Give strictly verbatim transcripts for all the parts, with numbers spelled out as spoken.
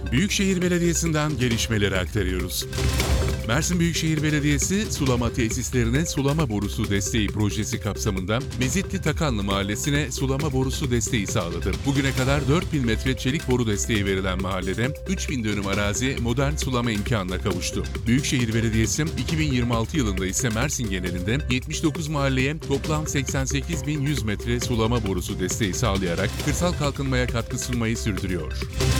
Büyükşehir Belediyesi'nden gelişmeleri aktarıyoruz. Mersin Büyükşehir Belediyesi, sulama tesislerine sulama borusu desteği projesi kapsamında Mezitli Takanlı Mahallesi'ne sulama borusu desteği sağladı. Bugüne kadar dört bin metre çelik boru desteği verilen mahallede üç bin dönüm arazi modern sulama imkanına kavuştu. Büyükşehir Belediyesi, iki bin yirmi altı yılında ise Mersin genelinde yetmiş dokuz mahalleye toplam seksen sekiz bin yüz metre sulama borusu desteği sağlayarak kırsal kalkınmaya katkı sunmayı sürdürüyor.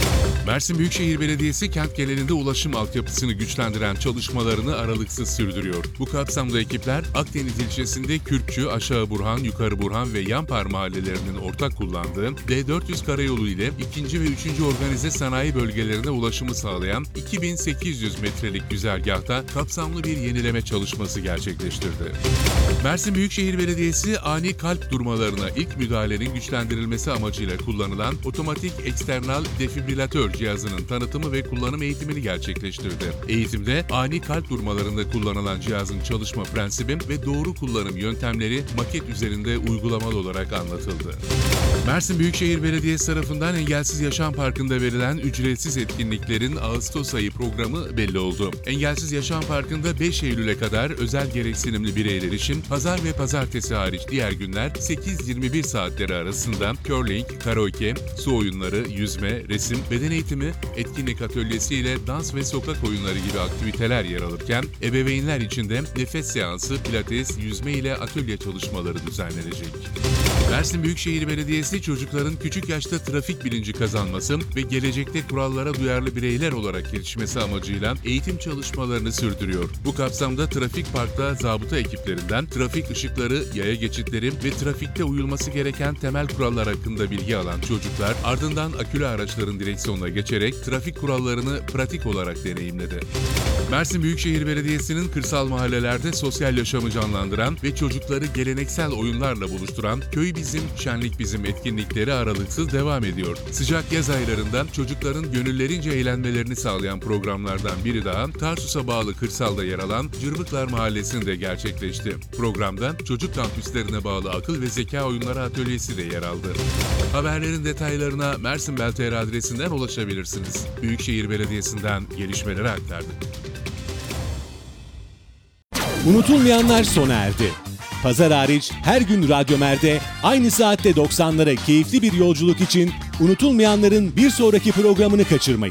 Mersin Büyükşehir Belediyesi kent genelinde ulaşım altyapısını güçlendiren çalışmalarını aralıksız sürdürüyor. Bu kapsamda ekipler Akdeniz ilçesinde Kürkçü, Aşağı Burhan, Yukarı Burhan ve Yanpar mahallelerinin ortak kullandığı D dört yüz karayolu ile ikinci ve üçüncü organize sanayi bölgelerine ulaşımı sağlayan iki bin sekiz yüz metrelik güzergahta kapsamlı bir yenileme çalışması gerçekleştirdi. Mersin Büyükşehir Belediyesi ani kalp durmalarına ilk müdahalenin güçlendirilmesi amacıyla kullanılan otomatik eksternal defibrilatör cihazının tanıtımı ve kullanım eğitimini gerçekleştirdi. Eğitimde ani kalp durmalarında kullanılan cihazın çalışma prensibi ve doğru kullanım yöntemleri maket üzerinde uygulamalı olarak anlatıldı. Mersin Büyükşehir Belediyesi tarafından Engelsiz Yaşam Parkı'nda verilen ücretsiz etkinliklerin Ağustos ayı programı belli oldu. Engelsiz Yaşam Parkı'nda beş Eylül'e kadar özel gereksinimli bireyler için pazar ve pazartesi hariç diğer günler sekiz yirmi bir saatleri arasında curling, karaoke, su oyunları, yüzme, resim, beden eğitimi, etkinlik atölyesi ile dans ve sokak oyunları gibi aktiviteler yer alırken ebeveynler için de nefes seansı, pilates, yüzme ile atölye çalışmaları düzenlenecek. Mersin Büyükşehir Belediyesi çocukların küçük yaşta trafik bilinci kazanması ve gelecekte kurallara duyarlı bireyler olarak yetişmesi amacıyla eğitim çalışmalarını sürdürüyor. Bu kapsamda trafik parkta zabıta ekiplerinden trafik ışıkları, yaya geçitleri ve trafikte uyulması gereken temel kurallar hakkında bilgi alan çocuklar ardından akülü araçların direksiyonuna geçerek trafik kurallarını pratik olarak deneyimledi. Mersin Büyükşehir Belediyesi'nin kırsal mahallelerde sosyal yaşamı canlandıran ve çocukları geleneksel oyunlarla buluşturan Köy Bizim, Şenlik Bizim etkinlikleri aralıksız devam ediyor. Sıcak yaz aylarında çocukların gönüllerince eğlenmelerini sağlayan programlardan biri daha Tarsus'a bağlı kırsalda yer alan Cırbıklar Mahallesi'nde gerçekleşti. Programda çocuk kampüslerine bağlı akıl ve zeka oyunları atölyesi de yer aldı. Haberlerin detaylarına Mersin Bel T R adresinden ulaşabilirsiniz. Büyükşehir Belediyesi'nden gelişmeleri aktardık. Unutulmayanlar sona erdi. Pazar hariç her gün Radyo Mer'de aynı saatte doksanlara keyifli bir yolculuk için unutulmayanların bir sonraki programını kaçırmayın.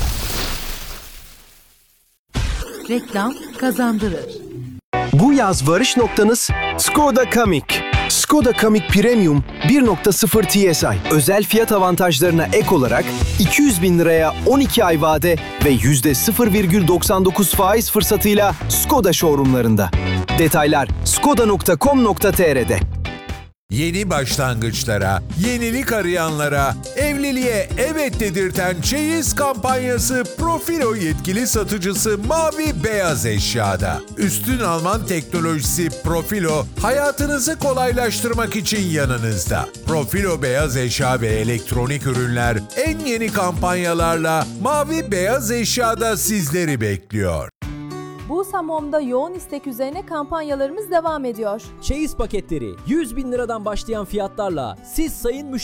Reklam kazandırır. Bu yaz varış noktanız Skoda Kamiq. Skoda Kamiq Premium bir nokta sıfır T S I özel fiyat avantajlarına ek olarak iki yüz bin liraya on iki ay vade ve yüzde sıfır virgül doksan dokuz faiz fırsatıyla Skoda showroomlarında. Detaylar skoda nokta com nokta t r'de. Yeni başlangıçlara, yenilik arayanlara, evliliğe evet dedirten çeyiz kampanyası Profilo yetkili satıcısı Mavi Beyaz Eşya'da. Üstün Alman teknolojisi Profilo, hayatınızı kolaylaştırmak için yanınızda. Profilo Beyaz Eşya ve elektronik ürünler en yeni kampanyalarla Mavi Beyaz Eşya'da sizleri bekliyor. Busamom'da yoğun istek üzerine kampanyalarımız devam ediyor. Çeyiz paketleri yüz bin liradan başlayan fiyatlarla siz sayın müşteriler